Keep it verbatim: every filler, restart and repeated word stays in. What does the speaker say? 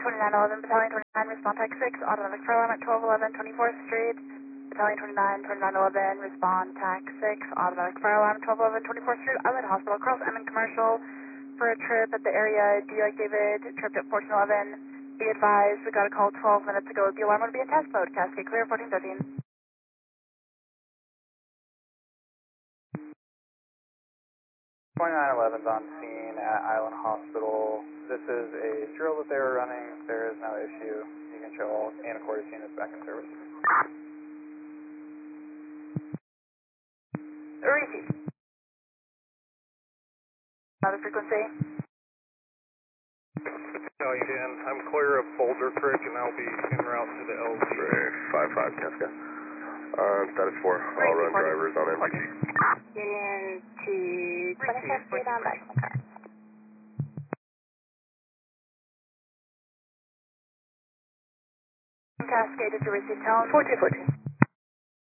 twenty-nine eleven, Battalion twenty-nine, respond tech six, automatic fire alarm at twelve eleven twenty-fourth Street. Battalion twenty-nine, twenty-nine eleven, respond tech six, automatic fire alarm at twelve eleven twenty-fourth Street. I'm at hospital, cross M and commercial for a trip at the area. D like David, tripped at fourteen eleven. Be advised, we got a call twelve minutes ago. The alarm would be in test mode. Cascade clear, fourteen thirteen. twenty-nine eleven's on scene at Island Hospital. This is a drill that they were running. There is no issue. You can show all anacortes units back in service. Receive. Another frequency. Battalion ten, I'm clear of Boulder Creek and I'll be en route to the L Z. five five, Casca. Uh, status four, all run drivers on M P G. Get into twenty-fifth Street on back to the car. Cascade, did you receive tone? fourteen fourteen.